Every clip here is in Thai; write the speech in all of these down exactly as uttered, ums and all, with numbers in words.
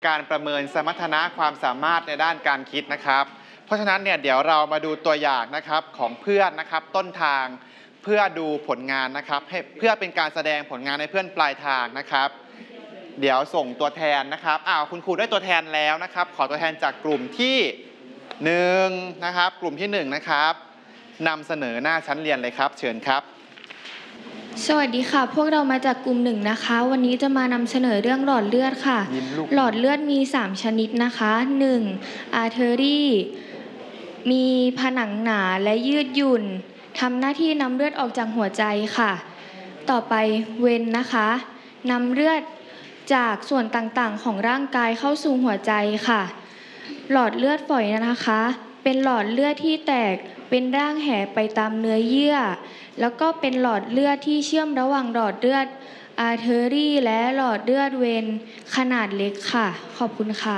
การประเมินสมรรถนะความสามารถในด้านการคิดนะครับเพราะฉะนั้นเนี่ยเดี๋ยวเรามาดูตัวอย่างนะครับของเพื่อนนะครับต้นทางเพื่อดูผลงานนะครับให้เพื่อเป็นการแสดงผลงานในเพื่อนปลายทางนะครับเดี๋ยวส่งตัวแทนนะครับอ้าวคุณครูได้ตัวแทนแล้วนะครับขอตัวแทนจากกลุ่มที่หนึ่งนะครับกลุ่มที่หนึ่งนะครับนำเสนอหน้าชั้นเรียนเลยครับเชิญครับสวัสดีค่ะพวกเรามาจากกลุ่มหนึ่งนะคะวันนี้จะมานำเสนอเรื่องหลอดเลือดค่ะหลอดเลือดมีสามชนิดนะคะหนึ่งอาร์เทอรี่มีผนังหนาและยืดหยุ่นทำหน้าที่นำเลือดออกจากหัวใจค่ะต่อไปเวนนะคะนำเลือดจากส่วนต่างๆของร่างกายเข้าสู่หัวใจค่ะหลอดเลือดฝอยนะคะเป็นหลอดเลือดที่แตกเป็นร่างแหไปตามเนื้อเยื่อแล้วก็เป็นหลอดเลือดที่เชื่อมระหว่างหลอดเลือดอาร์เทอรี่และหลอดเลือดเวนขนาดเล็กค่ะขอบคุณค่ะ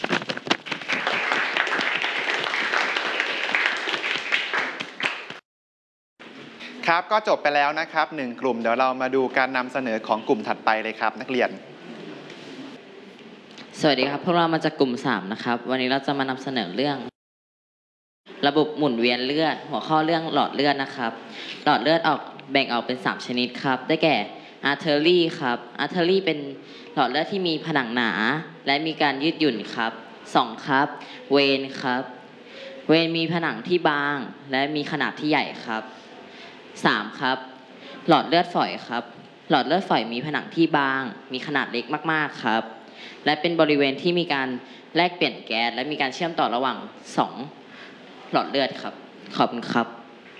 ครับก็จบไปแล้วนะครับหนึ่งกลุ่มเดี๋ยวเรามาดูการนำเสนอของกลุ่มถัดไปเลยครับนักเรียนสวัสดีครับพวกเรามาจากกลุ่มสามนะครับวันนี้เราจะมานำเสนอเรื่องระบบหมุนเวียนเลือดหัวข้อเรื่องหลอดเลือดนะครับหลอดเลือดออกแบ่งออกเป็นสามชนิดครับได้แก่อาร์เทอรี่ครับอาร์เทอรี่เป็นหลอดเลือดที่มีผนังหนาและมีการยืดหยุ่นครับสองครับเวนครับเวนมีผนังที่บางและมีขนาดที่ใหญ่ครับสามครับหลอดเลือดฝอยครับหลอดเลือดฝอยมีผนังที่บางมีขนาดเล็กมากๆครับและเป็นบริเวณที่มีการแลกเปลี่ยนแก๊สและมีการเชื่อมต่อระหว่างสองหลอดเลือดครับขอบคุณครับ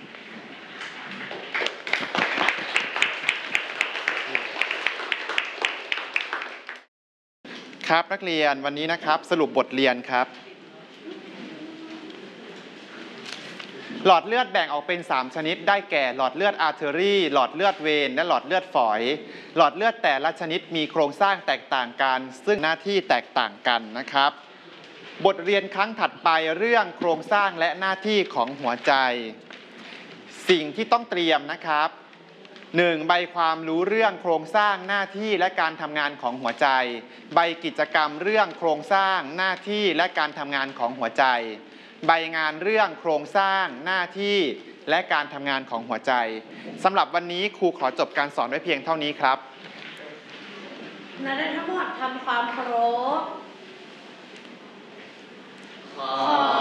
ครับนักเรียนวันนี้นะครับสรุปบทเรียนครับหลอดเลือดแบ่งออกเป็นสามชนิดได้แก่หลอดเลือดอาร์เทอรี่หลอดเลือดเวนและหลอดเลือดฝอยหลอดเลือดแต่ละชนิดมีโครงสร้างแตกต่างกันซึ่งหน้าที่แตกต่างกันนะครับบทเรียนครั้งถัดไปเรื่องโครงสร้างและหน้าที่ของหัวใจสิ่งที่ต้องเตรียมนะครับหนึ่งใบความรู้เรื่องโครงสร้างหน้าที่และการทำงานของหัวใจใบกิจกรรมเรื่องโครงสร้างหน้าที่และการทำงานของหัวใจใบงานเรื่องโครงสร้างหน้าที่และการทำงานของหัวใจสำหรับวันนี้ครูขอจบการสอนไว้เพียงเท่านี้ครับนักเรียนทั้งหมดทำความเคารพ